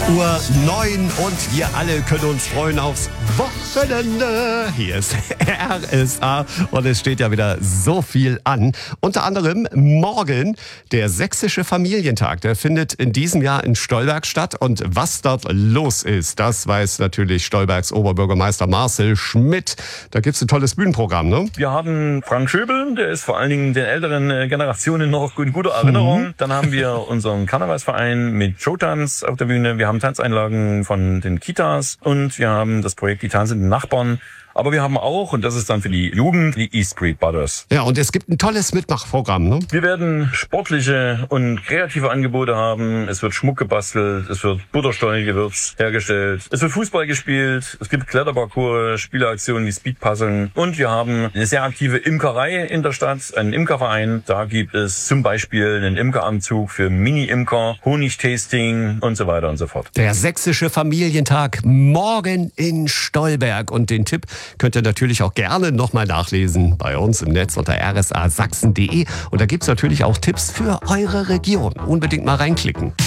8:09 Uhr und wir alle können uns freuen aufs Wochenende. Hier ist RSA und es steht ja wieder so viel an. Unter anderem morgen der Sächsische Familientag. Der findet in diesem Jahr in Stolberg statt. Und was dort los ist, das weiß natürlich Stolbergs Oberbürgermeister Marcel Schmidt. Da gibt's ein tolles Bühnenprogramm, ne? Wir haben Frank Schöbel, der ist vor allen Dingen den älteren Generationen noch in guter Erinnerung. Dann haben wir unseren Karnevalsverein mit Showtanz auf der Bühne. Wir haben Tanzeinlagen von den Kitas und wir haben das Projekt Die tanzenden Nachbarn. Aber wir haben auch, und das ist dann für die Jugend, die East Street Brothers. Ja, und es gibt ein tolles Mitmachprogramm, ne? Wir werden sportliche und kreative Angebote haben. Es wird Schmuck gebastelt, es wird Butterstollengewürz hergestellt, es wird Fußball gespielt, es gibt Kletterparcours, Spieleaktionen wie Speedpuzzeln. Und wir haben eine sehr aktive Imkerei in der Stadt, einen Imkerverein. Da gibt es zum Beispiel einen Imkeranzug für Mini-Imker, Honigtasting und so weiter und so fort. Der Sächsische Familientag morgen in Stolberg. Und den Tipp könnt ihr natürlich auch gerne nochmal nachlesen bei uns im Netz unter rsasachsen.de. Und da gibt's natürlich auch Tipps für eure Region. Unbedingt mal reinklicken.